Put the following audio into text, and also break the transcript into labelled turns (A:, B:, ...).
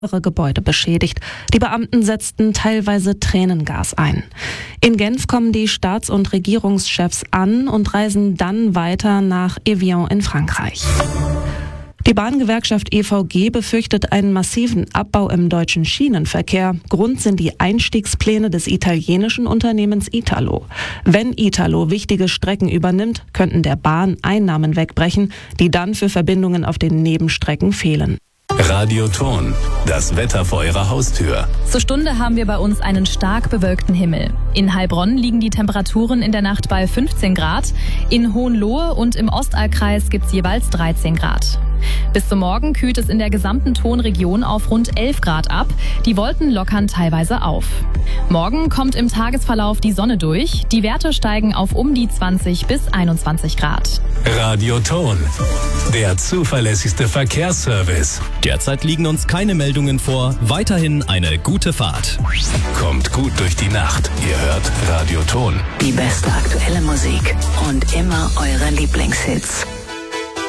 A: Gebäude beschädigt. Die Beamten setzten teilweise Tränengas ein. In Genf kommen die Staats- und Regierungschefs an und reisen dann weiter nach Evian in Frankreich. Die Bahngewerkschaft EVG befürchtet einen massiven Abbau im deutschen Schienenverkehr. Grund sind die Einstiegspläne des italienischen Unternehmens Italo. Wenn Italo wichtige Strecken übernimmt, könnten der Bahn Einnahmen wegbrechen, die dann für Verbindungen auf den Nebenstrecken fehlen.
B: Radioton, das Wetter vor Ihrer Haustür.
C: Zur Stunde haben wir bei uns einen stark bewölkten Himmel. In Heilbronn liegen die Temperaturen in der Nacht bei 15 Grad. In Hohenlohe und im Ostallkreis gibt es jeweils 13 Grad. Bis zum Morgen kühlt es in der gesamten Tonregion auf rund 11 Grad ab. Die Wolken lockern teilweise auf. Morgen kommt im Tagesverlauf die Sonne durch. Die Werte steigen auf um die 20 bis 21 Grad.
B: Radioton, der zuverlässigste Verkehrsservice.
D: Derzeit liegen uns keine Meldungen vor. Weiterhin eine gute Fahrt.
B: Kommt gut durch die Nacht. Ihr hört Radioton.
E: Die beste aktuelle Musik und immer eure Lieblingshits.